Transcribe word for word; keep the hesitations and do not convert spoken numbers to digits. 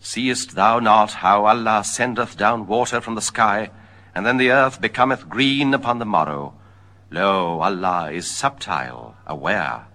Seest thou not how Allah sendeth down water from the sky, and then the earth becometh green upon the morrow? Lo, Allah is subtile, aware.